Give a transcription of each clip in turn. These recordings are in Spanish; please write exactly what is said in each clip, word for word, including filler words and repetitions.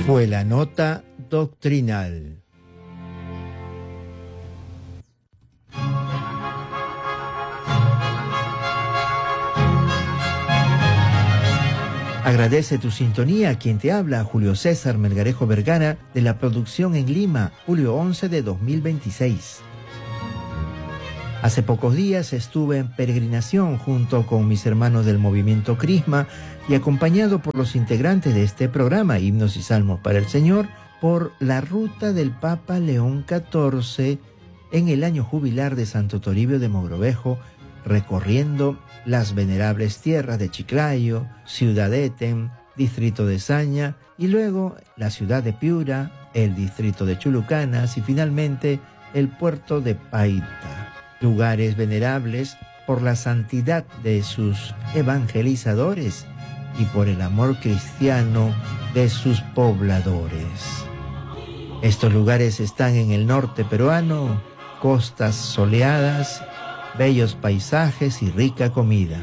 Fue la nota doctrinal. Agradece tu sintonía a quien te habla, Julio César Melgarejo Vergara, de la producción en Lima, julio once de dos mil veintiséis. Hace pocos días estuve en peregrinación junto con mis hermanos del movimiento Crisma y acompañado por los integrantes de este programa, Himnos y Salmos para el Señor, por la ruta del Papa León catorce en el año jubilar de Santo Toribio de Mogrovejo, recorriendo las venerables tierras de Chiclayo, Ciudad Eten, distrito de Saña, y luego la ciudad de Piura, el distrito de Chulucanas y finalmente el puerto de Paita. Lugares venerables por la santidad de sus evangelizadores y por el amor cristiano de sus pobladores. Estos lugares están en el norte peruano, costas soleadas, bellos paisajes y rica comida.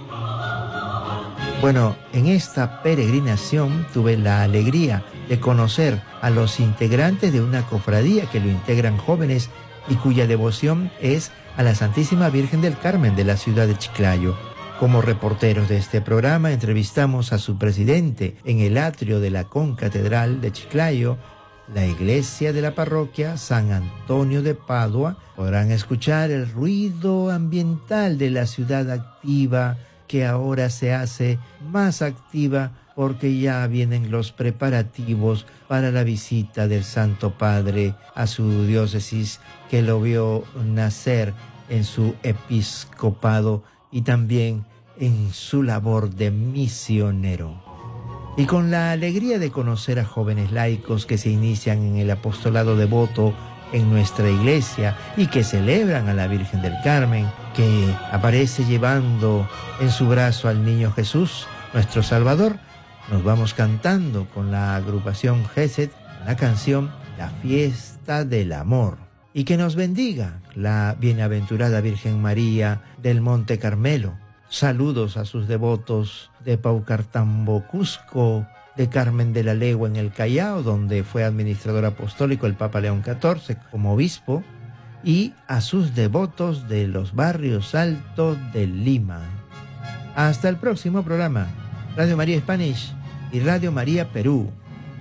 Bueno, en esta peregrinación tuve la alegría de conocer a los integrantes de una cofradía que lo integran jóvenes y cuya devoción es a la Santísima Virgen del Carmen de la ciudad de Chiclayo. Como reporteros de este programa entrevistamos a su presidente en el atrio de la concatedral de Chiclayo, la iglesia de la parroquia San Antonio de Padua. Podrán escuchar el ruido ambiental de la ciudad activa, que ahora se hace más activa porque ya vienen los preparativos para la visita del Santo Padre a su diócesis, que lo vio nacer en su episcopado y también en su labor de misionero. Y con la alegría de conocer a jóvenes laicos que se inician en el apostolado devoto en nuestra iglesia y que celebran a la Virgen del Carmen, que aparece llevando en su brazo al niño Jesús, nuestro Salvador, nos vamos cantando con la agrupación Gesed la canción La Fiesta del Amor. Y que nos bendiga la bienaventurada Virgen María del Monte Carmelo. Saludos a sus devotos de Paucartambo, Cusco, de Carmen de la Legua en el Callao, donde fue administrador apostólico el Papa León catorce como obispo, y a sus devotos de los barrios altos de Lima. Hasta el próximo programa. Radio María Spanish y Radio María Perú.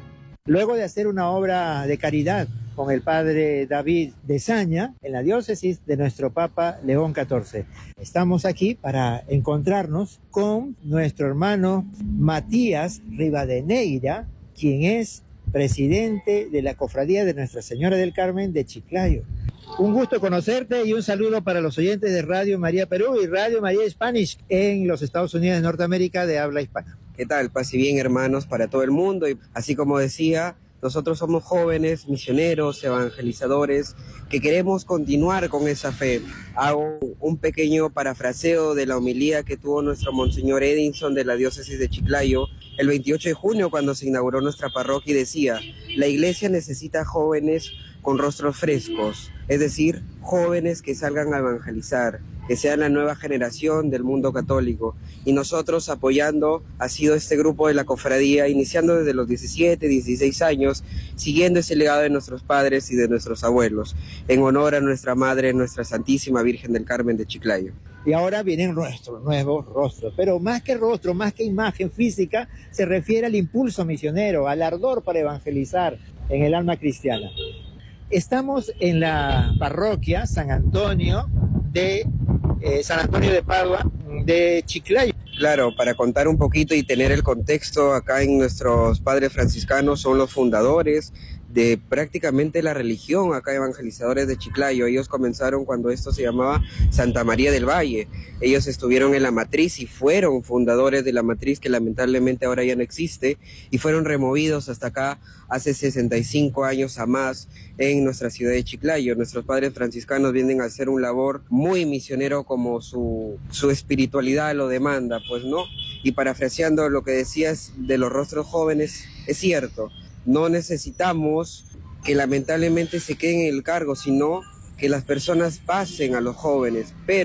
Luego de hacer una obra de caridad con el padre David de Saña en la diócesis de nuestro Papa León catorce. Estamos aquí para encontrarnos con nuestro hermano Matías Rivadeneira, quien es presidente de la Cofradía de Nuestra Señora del Carmen de Chiclayo. Un gusto conocerte y un saludo para los oyentes de Radio María Perú y Radio María Spanish en los Estados Unidos de Norteamérica de habla hispana. ¿Qué tal? Paz y bien, hermanos, para todo el mundo. Y así como decía, nosotros somos jóvenes, misioneros, evangelizadores, que queremos continuar con esa fe. Hago un pequeño parafraseo de la homilía que tuvo nuestro Monseñor Edinson de la diócesis de Chiclayo el veintiocho de junio cuando se inauguró nuestra parroquia, y decía: la iglesia necesita jóvenes con rostros frescos, es decir, jóvenes que salgan a evangelizar, que sean la nueva generación del mundo católico. Y nosotros apoyando ha sido este grupo de la cofradía, iniciando desde los diecisiete, dieciséis años, siguiendo ese legado de nuestros padres y de nuestros abuelos, en honor a nuestra Madre, nuestra Santísima Virgen del Carmen de Chiclayo. Y ahora vienen nuestros nuevos rostros, pero más que rostro, más que imagen física, se refiere al impulso misionero, al ardor para evangelizar en el alma cristiana. Estamos en la parroquia San Antonio de eh, San Antonio de Padua de Chiclayo. Claro, para contar un poquito y tener el contexto, acá en nuestros padres franciscanos son los fundadores de prácticamente la religión acá, evangelizadores de Chiclayo. Ellos comenzaron cuando esto se llamaba Santa María del Valle. Ellos estuvieron en la matriz y fueron fundadores de la matriz, que lamentablemente ahora ya no existe, y fueron removidos hasta acá hace sesenta y cinco años a más en nuestra ciudad de Chiclayo. Nuestros padres franciscanos vienen a hacer un labor muy misionero como su, su espiritualidad lo demanda, pues, ¿no? Y parafraseando lo que decías de los rostros jóvenes, es cierto. No necesitamos que lamentablemente se queden en el cargo, sino que las personas pasen a los jóvenes, pero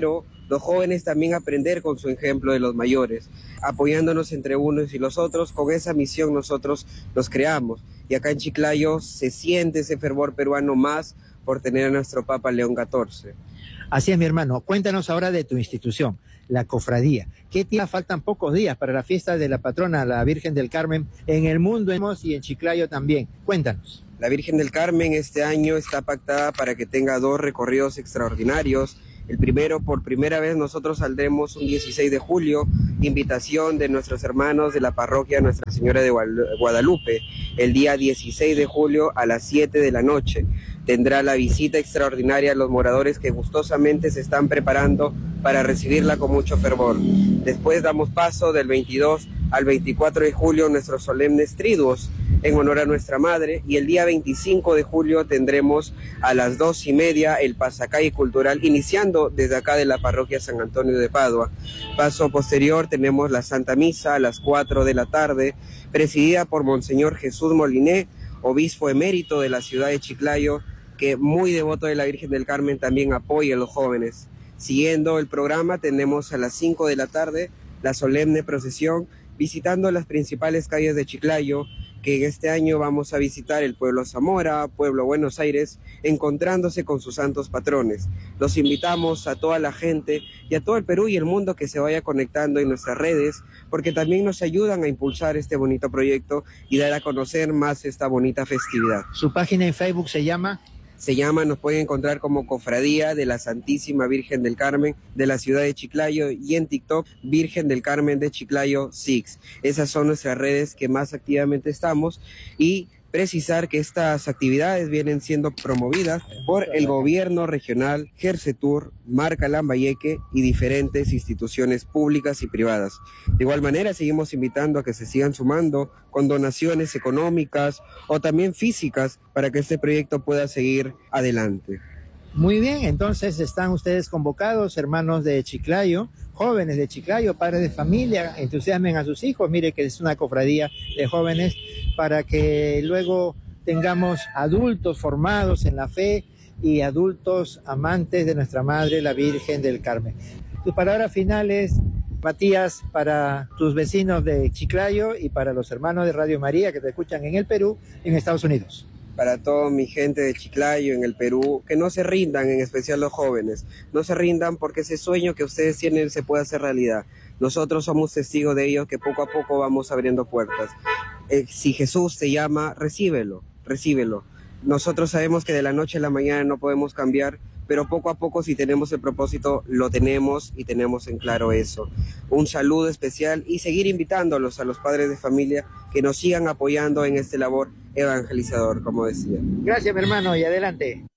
Los jóvenes también aprender con su ejemplo de los mayores, apoyándonos entre unos y los otros. Con esa misión nosotros los creamos. Y acá en Chiclayo se siente ese fervor peruano más por tener a nuestro Papa León catorce. Así es, mi hermano. Cuéntanos ahora de tu institución, la Cofradía. ¿Qué día faltan? Pocos días para la fiesta de la patrona, la Virgen del Carmen, en el mundo y en Chiclayo también. Cuéntanos. La Virgen del Carmen este año está pactada para que tenga dos recorridos extraordinarios. El primero, por primera vez nosotros saldremos un dieciséis de julio, invitación de nuestros hermanos de la parroquia Nuestra Señora de Guadalupe. El día dieciséis de julio a las siete de la noche tendrá la visita extraordinaria a los moradores que gustosamente se están preparando para recibirla con mucho fervor. Después damos paso del veintidós al veinticuatro de julio nuestros solemnes triduos en honor a nuestra madre, y el día veinticinco de julio tendremos a las dos y media el pasacalle cultural, iniciando desde acá de la parroquia San Antonio de Padua. Paso posterior tenemos la Santa Misa a las cuatro de la tarde, presidida por Monseñor Jesús Moliné, obispo emérito de la ciudad de Chiclayo, que muy devoto de la Virgen del Carmen también apoya a los jóvenes. Siguiendo el programa tenemos a las cinco de la tarde la solemne procesión visitando las principales calles de Chiclayo, que en este año vamos a visitar el pueblo Zamora, pueblo Buenos Aires, encontrándose con sus santos patrones. Los invitamos a toda la gente y a todo el Perú y el mundo que se vaya conectando en nuestras redes, porque también nos ayudan a impulsar este bonito proyecto y dar a conocer más esta bonita festividad. Su página en Facebook se llama... Se llama, nos pueden encontrar como Cofradía de la Santísima Virgen del Carmen de la ciudad de Chiclayo, y en TikTok Virgen del Carmen de Chiclayo Six. Esas son nuestras redes que más activamente estamos, y precisar que estas actividades vienen siendo promovidas por el gobierno regional, Gersetur, Marca Lambayeque y diferentes instituciones públicas y privadas. De igual manera, seguimos invitando a que se sigan sumando con donaciones económicas o también físicas para que este proyecto pueda seguir adelante. Muy bien, entonces están ustedes convocados, hermanos de Chiclayo, jóvenes de Chiclayo, padres de familia, entusiasmen a sus hijos. Mire que es una cofradía de jóvenes para que luego tengamos adultos formados en la fe y adultos amantes de nuestra Madre, la Virgen del Carmen. Tus palabras finales, Matías, para tus vecinos de Chiclayo y para los hermanos de Radio María que te escuchan en el Perú y en Estados Unidos. Para toda mi gente de Chiclayo, en el Perú, que no se rindan, en especial los jóvenes. No se rindan porque ese sueño que ustedes tienen se puede hacer realidad. Nosotros somos testigos de ello, que poco a poco vamos abriendo puertas. Eh, si Jesús te llama, recíbelo, recíbelo. Nosotros sabemos que de la noche a la mañana no podemos cambiar, pero poco a poco, si tenemos el propósito, lo tenemos y tenemos en claro eso. Un saludo especial y seguir invitándolos a los padres de familia que nos sigan apoyando en este labor evangelizador, como decía. Gracias, mi hermano, y adelante.